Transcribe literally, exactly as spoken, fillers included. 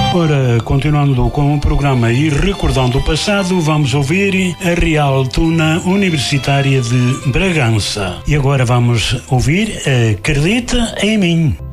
Ora, continuando com o programa e recordando o passado, vamos ouvir a Real Tuna Universitária de Bragança. E agora vamos ouvir Acredita em Mim.